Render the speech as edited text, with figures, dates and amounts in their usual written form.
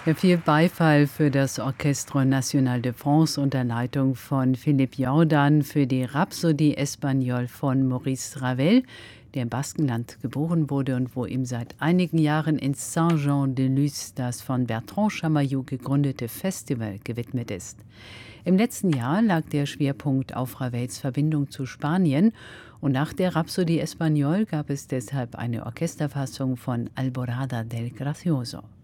Ja, viel Beifall für das Orchestre National de France unter Leitung von Philippe Jordan für die Rhapsodie Espagnole von Maurice Ravel, der im Baskenland geboren wurde und wo ihm seit einigen Jahren in Saint-Jean-de-Luz das von Bertrand Chamayou gegründete Festival gewidmet ist. Im letzten Jahr lag der Schwerpunkt auf Ravels Verbindung zu Spanien und nach der Rhapsodie Espagnole gab es deshalb eine Orchesterfassung von Alborada del Gracioso.